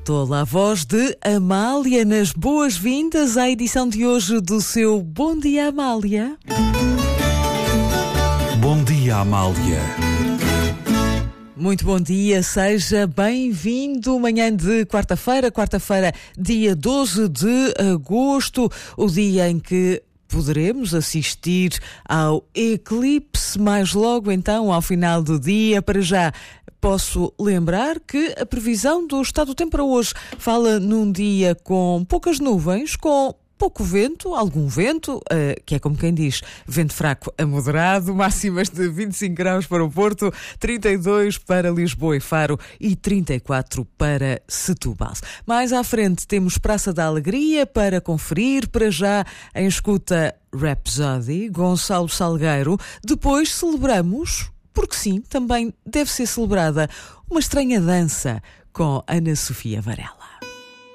Tola, a voz de Amália, nas boas-vindas à edição de hoje do seu Bom Dia Amália. Bom dia, Amália. Muito bom dia, seja bem-vindo. Manhã de quarta-feira, dia 12 de agosto, o dia em que poderemos assistir ao eclipse mais logo então ao final do dia. Para já posso lembrar que a previsão do estado do tempo para hoje fala num dia com poucas nuvens, com pouco vento, algum vento, que é como quem diz, vento fraco a moderado, máximas de 25 graus para o Porto, 32 para Lisboa e Faro e 34 para Setúbal. Mais à frente temos Praça da Alegria para conferir, para já em escuta Rhapsody, Gonçalo Salgueiro. Depois celebramos, porque sim, também deve ser celebrada, uma estranha dança com Ana Sofia Varela.